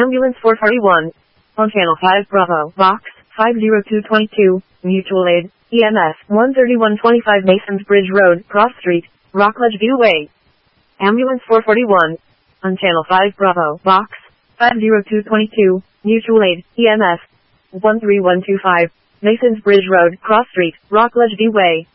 Ambulance 441. On Channel 5 Bravo, Box 50222, Mutual Aid, EMS 13125 Masons Bridge Road, Cross Street, Rockledge View Way. Ambulance 441. On Channel 5 Bravo, Box 50222, Mutual Aid, EMS 13125, Masons Bridge Road, Cross Street, Rockledge View Way.